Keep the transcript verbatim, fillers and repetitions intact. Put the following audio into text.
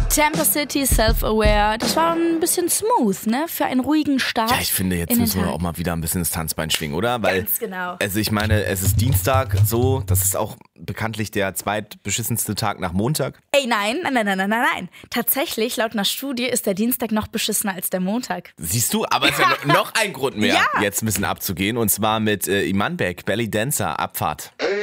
Tampa City, Self-Aware, das war ein bisschen smooth, ne? Für einen ruhigen Start. Ja, ich finde, jetzt müssen wir auch mal wieder ein bisschen das Tanzbein schwingen, oder? Weil, Ganz genau. Also ich meine, es ist Dienstag so, das ist auch bekanntlich der zweitbeschissenste Tag nach Montag. Ey, nein, nein, nein, nein, nein, nein. Tatsächlich, laut einer Studie ist der Dienstag noch beschissener als der Montag. Siehst du, aber es ist ja noch ein Grund mehr, Ja. jetzt ein bisschen abzugehen. Und zwar mit äh, Iman Beck, Belly Dancer, Abfahrt.